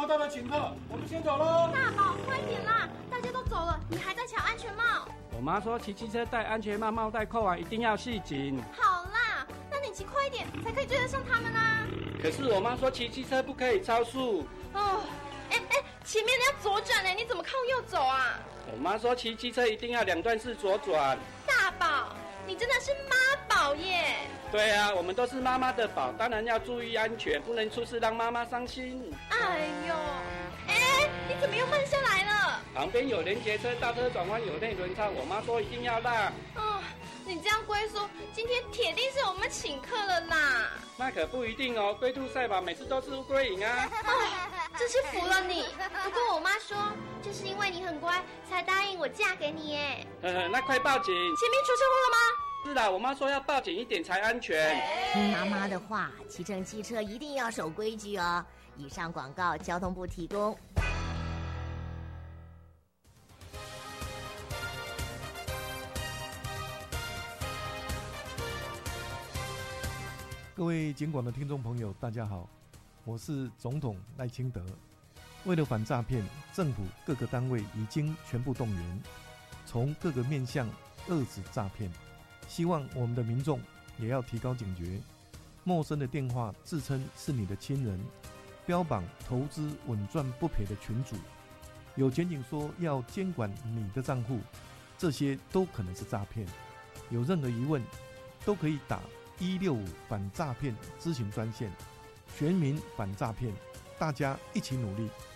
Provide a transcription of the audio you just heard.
妈到了请客，我们先走喽。 大宝，快点啦！大家都走了，你还在抢安全帽。 我妈说骑机车戴安全帽，帽带扣完一定要系紧。 好啦，那你骑快一点，才可以追得上他们啊。 可是我妈说骑机车不可以超速。 哦，前面你要左转你怎么靠右走啊？ 我妈说骑机车一定要2段式左转。 大宝，你真的是妈宝耶！ 对啊，我们都是妈妈的宝，当然要注意安全，不能出事让妈妈伤心。 哎呦，你怎么又慢下来了？ 旁边有连结车，大车转弯有内轮差，我妈说一定要让。 哦，你这样龟叔，今天铁定是我们请客了啦。 那可不一定哦，龟兔赛跑每次都是乌龟赢啊。 真是服了你。不过我妈说，就是因为你很乖，才答应我嫁给你耶。 那快报警！ 前面出车祸了吗？ 是啦，我妈说要报警一点才安全。 听妈妈的话，骑乘机车一定要守规矩哦。以上广告交通部提供。 各位警广的听众朋友，大家好，我是总统赖清德。为了反诈骗，政府各个单位已经全部动员，从各个面向遏止诈骗。希望我们的民众也要提高警觉，陌生的电话自称是你的亲人，标榜投资稳赚不赔的群组，有检警说要监管你的账户，这些都可能是诈骗。有任何疑问，都可以打165反诈骗咨询专线，全民反诈骗，大家一起努力。